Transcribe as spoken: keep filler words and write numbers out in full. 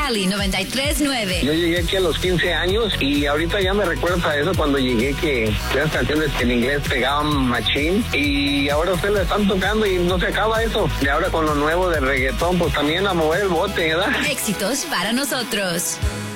Cali noventa y tres punto nueve. Yo llegué aquí a los quince años y ahorita ya me recuerdo a eso cuando llegué, que las canciones en inglés pegaban machín, y ahora ustedes la están tocando y no se acaba eso. Y ahora con lo nuevo de reggaetón, pues también a mover el bote, ¿verdad? Éxitos para nosotros.